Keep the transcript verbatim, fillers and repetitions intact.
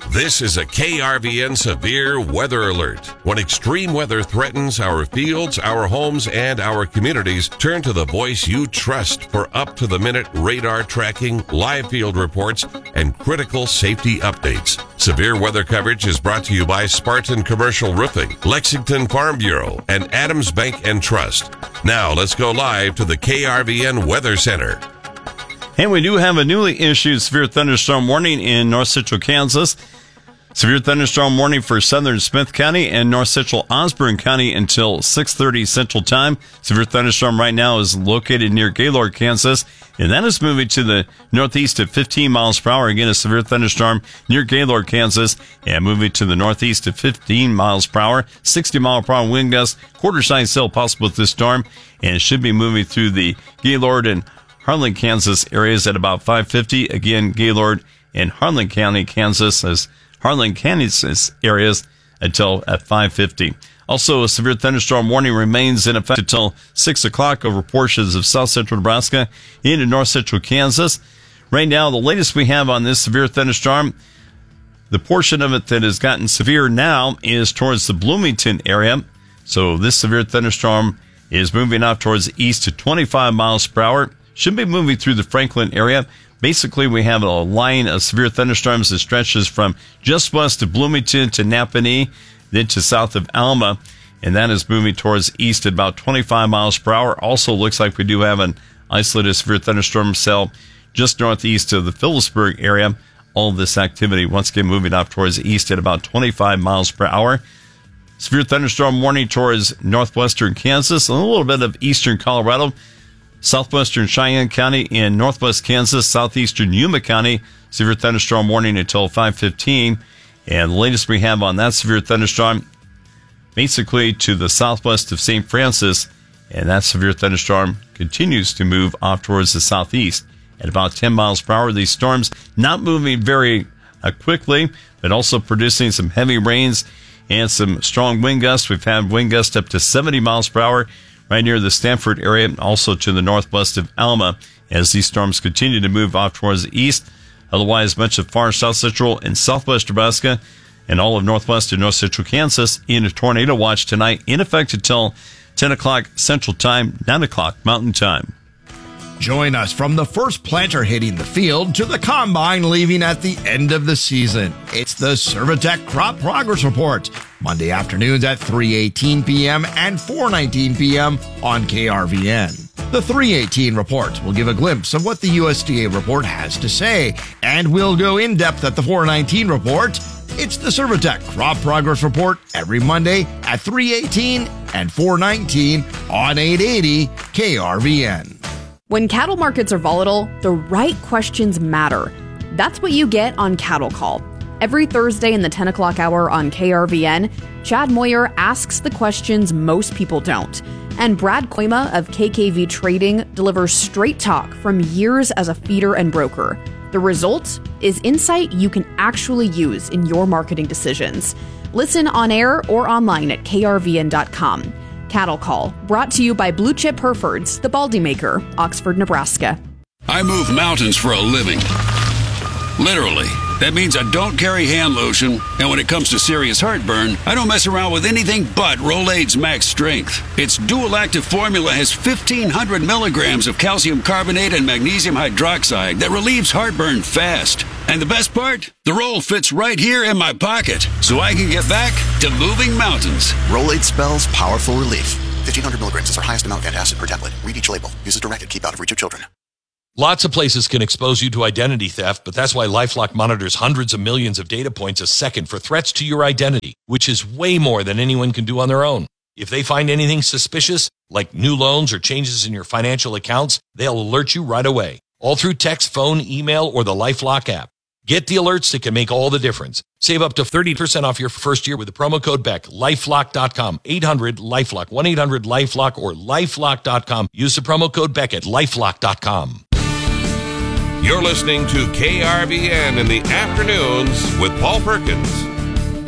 This is a K R V N severe weather alert. When extreme weather threatens our fields, our homes, and our communities, turn to the voice you trust for up-to-the-minute radar tracking, live field reports, and critical safety updates. Severe weather coverage is brought to you by Spartan Commercial Roofing, Lexington Farm Bureau, and Adams Bank and Trust. Now, let's go live to the K R V N Weather Center. And we do have a newly issued severe thunderstorm warning in North Central Kansas. Severe thunderstorm warning for southern Smith County and North Central Osborne County until six thirty Central Time. Severe thunderstorm right now is located near Gaylord, Kansas, and that is moving to the northeast at fifteen miles per hour. Again, a severe thunderstorm near Gaylord, Kansas, and moving to the northeast at fifteen miles per hour. sixty mile per hour wind gusts, quarter size still possible with this storm, and it should be moving through the Gaylord and Harlan, Kansas areas at about five fifty. Again, Gaylord and Harlan County, Kansas, as Harlan, Kansas areas until at five fifty. Also, a severe thunderstorm warning remains in effect until six o'clock over portions of south central Nebraska into north central Kansas. Right now, the latest we have on this severe thunderstorm, the portion of it that has gotten severe now is towards the Bloomington area. So this severe thunderstorm is moving out towards the east to twenty-five miles per hour. Should be moving through the Franklin area. Basically, we have a line of severe thunderstorms that stretches from just west of Bloomington to Napanee, then to south of Alma, and that is moving towards east at about twenty-five miles per hour. Also looks like we do have an isolated severe thunderstorm cell just northeast of the Phillipsburg area. All of this activity, once again, moving up towards the east at about twenty-five miles per hour. Severe thunderstorm warning towards northwestern Kansas, and a little bit of eastern Colorado. Southwestern Cheyenne County in northwest Kansas, southeastern Yuma County, severe thunderstorm warning until five fifteen. And the latest we have on that severe thunderstorm, basically to the southwest of Saint Francis, and that severe thunderstorm continues to move off towards the southeast at about ten miles per hour. These storms not moving very uh, quickly, but also producing some heavy rains and some strong wind gusts. We've had wind gusts up to seventy miles per hour right near the Stanford area, also to the northwest of Alma, as these storms continue to move off towards the east. Otherwise, much of far south central and southwest Nebraska and all of northwest and north central Kansas in a tornado watch tonight, in effect until ten o'clock Central Time, nine o'clock Mountain Time. Join us from the first planter hitting the field to the combine leaving at the end of the season. It's the Servitech Crop Progress Report, Monday afternoons at three eighteen p.m. and four nineteen p.m. on K R V N. The three eighteen report will give a glimpse of what the U S D A report has to say, and we'll go in depth at the four nineteen report. It's the Servitech Crop Progress Report every Monday at three eighteen and four nineteen on eight eighty K R V N. When cattle markets are volatile, the right questions matter. That's what you get on Cattle Call. Every Thursday in the ten o'clock hour on K R V N, Chad Moyer asks the questions most people don't. And Brad Koima of K K V Trading delivers straight talk from years as a feeder and broker. The result is insight you can actually use in your marketing decisions. Listen on air or online at K R V N dot com. Cattle Call, brought to you by Blue Chip Herefords, the Baldy Maker, Oxford, Nebraska. I move mountains for a living. Literally. That means I don't carry hand lotion, and when it comes to serious heartburn, I don't mess around with anything but Rolaids Max Strength. Its dual-active formula has fifteen hundred milligrams of calcium carbonate and magnesium hydroxide that relieves heartburn fast. And the best part? The roll fits right here in my pocket, so I can get back to moving mountains. Rolaids spells powerful relief. fifteen hundred milligrams is our highest amount of antacid per tablet. Read each label. Use as directed. Keep out of reach of children. Lots of places can expose you to identity theft, but that's why LifeLock monitors hundreds of millions of data points a second for threats to your identity, which is way more than anyone can do on their own. If they find anything suspicious, like new loans or changes in your financial accounts, they'll alert you right away, all through text, phone, email, or the LifeLock app. Get the alerts that can make all the difference. Save up to thirty percent off your first year with the promo code Beck. LifeLock dot com, eight hundred LifeLock, one eight hundred LifeLock, or LifeLock dot com. Use the promo code Beck at LifeLock dot com. You're listening to K R V N in the afternoons with Paul Perkins.